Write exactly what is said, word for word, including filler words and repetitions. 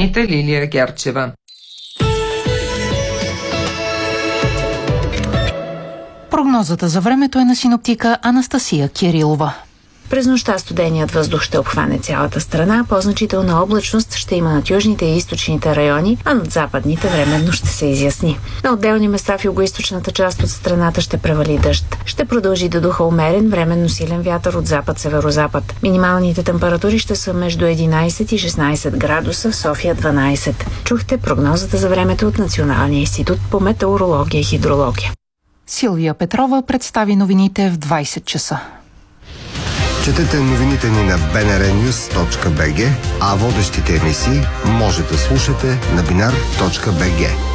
новините Лилия Герчева. Прогнозата за времето е на синоптика Анастасия Кирилова. През нощта студеният въздух ще обхване цялата страна, по-значителна облачност ще има над южните и източните райони, а над западните временно ще се изясни. На отделни места в югоизточната част от страната ще превали дъжд. Ще продължи да духа умерен, временно силен вятър от запад-северозапад. Минималните температури ще са между единайсет и шестнайсет градуса, в София дванайсет. Чухте прогнозата за времето от Националния институт по метеорология и хидрология. Силвия Петрова представи новините в двайсет часа. Четете новините ни на би ен ар нюз точка би джи, а водещите емисии може да слушате на бинар точка би джи.